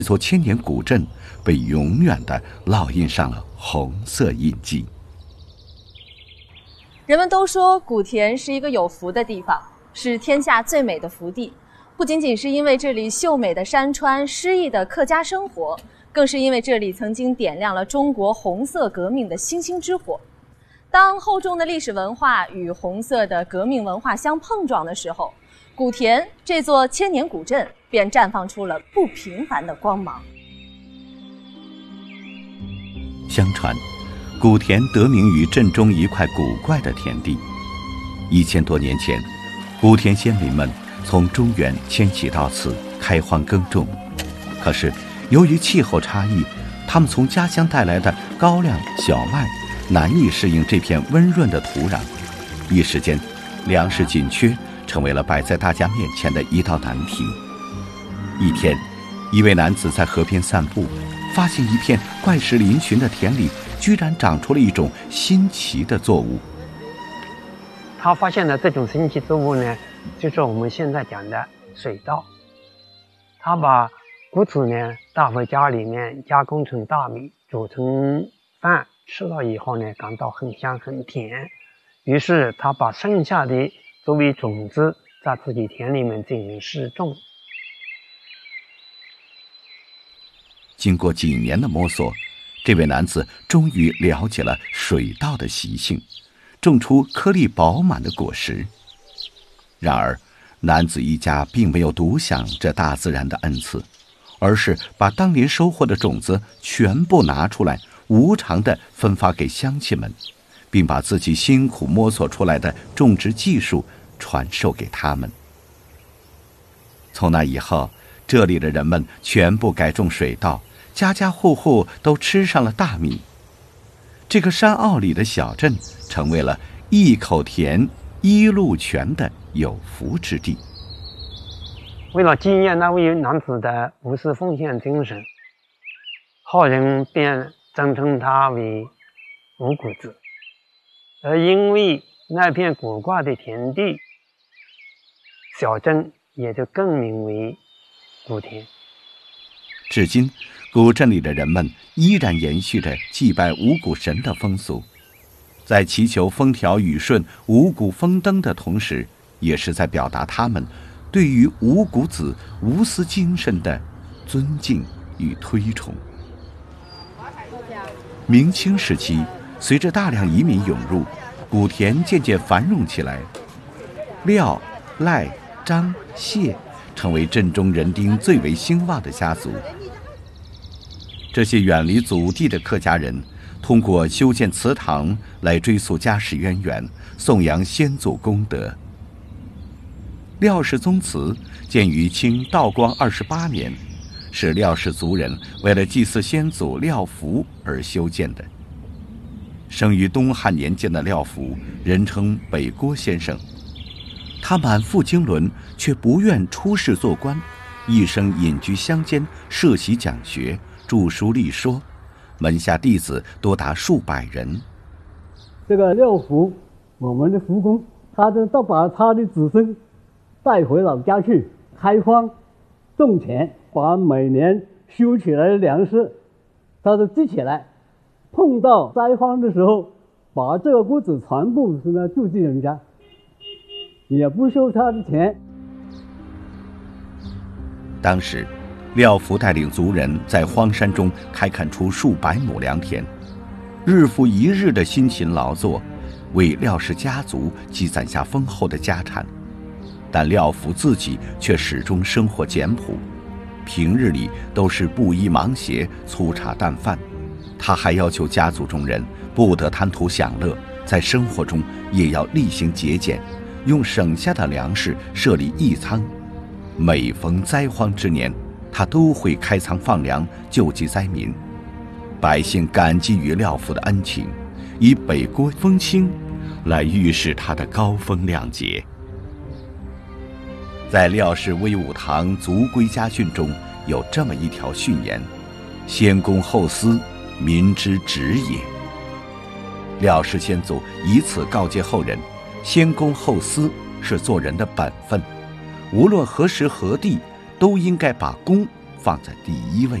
这座千年古镇被永远地烙印上了红色印记。 人们都说古田是一个有福的地方，是天下最美的福地，不仅仅是因为这里秀美的山川、诗意的客家生活，更是因为这里曾经点亮了中国红色革命的星星之火。当厚重的历史文化与红色的革命文化相碰撞的时候，古田这座千年古镇便绽放出了不平凡的光芒。 相传，古田得名于镇中一块古怪的田地。1000多年前，古田先民们从中原迁徙到此开荒耕种，可是由于气候差异，他们从家乡带来的高粱、小麦难以适应这片温润的土壤，一时间粮食紧缺成为了摆在大家面前的一道难题。一天，一位男子在河边散步，发现一片怪石嶙峋的田里居然长出了一种新奇的作物。 他发现的这种新奇作物呢，就是我们现在讲的水稻。他把谷子呢带回家里面加工成大米，煮成饭，吃了以后呢，感到很香很甜。于是他把剩下的作为种子，在自己田里面进行试种。 经过几年的摸索，这位男子终于了解了水稻的习性，种出颗粒饱满的果实。然而，男子一家并没有独享这大自然的恩赐，而是把当年收获的种子全部拿出来，无偿地分发给乡亲们，并把自己辛苦摸索出来的种植技术传授给他们。从那以后，这里的人们全部改种水稻，家家户户都吃上了大米。这个山坳里的小镇成为了一口田一路泉的有福之地。 为了纪念那位男子的无私奉献精神，后人便尊称他为五谷子。而因为那片古怪的田地，小镇也就更名为古田。 至今，古镇里的人们依然延续着祭拜五谷神的风俗，在祈求风调雨顺、五谷丰登的同时，也是在表达他们对于五谷子无私精神的尊敬与推崇。明清时期，随着大量移民涌入，古田渐渐繁荣起来。廖、赖、张、谢成为镇中人丁最为兴旺的家族。这些远离祖地的客家人，通过修建祠堂来追溯家世渊源，颂扬先祖功德。廖氏宗祠建于清道光28年，是廖氏族人为了祭祀先祖廖福而修建的。生于东汉年间的廖福，人称北郭先生。他满腹经纶，却不愿出仕做官，一生隐居乡间，设席讲学，著书立说，门下弟子多达数百人。 这个廖福，我们的福公，他都把他的子孙带回老家去开荒种田，把每年收起来的粮食他都积起来，碰到灾荒的时候，把这个谷子全部是呢救济人家，也不收他的钱。 当时廖福带领族人在荒山中开垦出数百亩良田，日复一日的辛勤劳作，为廖氏家族积攒下丰厚的家产。但廖福自己却始终生活简朴，平日里都是布衣芒鞋、粗茶淡饭。他还要求家族中人不得贪图享乐，在生活中也要厉行节俭，用省下的粮食设立义仓。每逢灾荒之年，他都会开仓放粮，救济灾民。百姓感激于廖福的恩情，以北郭风清来预示他的高风亮节。在廖氏威武堂族规家训中有这么一条训言：先公后私，民之职也。廖氏先祖以此告诫后人，先公后私是做人的本分，无论何时何地，都应该把公放在第一位。